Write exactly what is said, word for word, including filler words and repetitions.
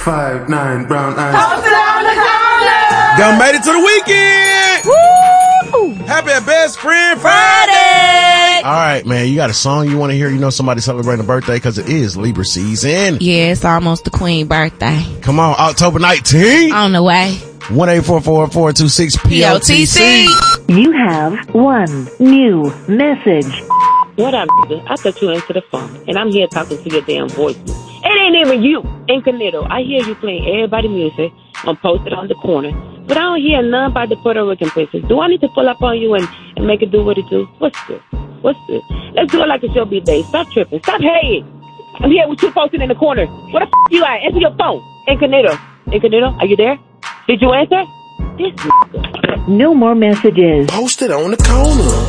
five, nine, brown eyes. Posted on the corner. Done made it to the weekend. Woo! Happy Best Friend Friday. All right, man. You got a song you want to hear? You know somebody celebrating a birthday because it is Libra season. Yeah, it's almost the queen birthday. Come on, October nineteenth. On the way. one eight four four, four two six, P O T C. You have one new message. What up, nigga? I thought you answered the phone, and I'm here talking to your damn voicemail. It ain't even you, Incognito. I hear you playing everybody music. I'm posted on the corner, but I don't hear none about the Puerto Rican princess. Do I need to pull up on you and, and make it do what it do? What's this? What's this? Let's do it like it should be day. Stop tripping. Stop hating. I'm here with you posted in the corner. What the f*** you at? Answer your phone. Incognito. Incognito, are you there? Did you answer? This nigga. No more messages. Posted on the corner.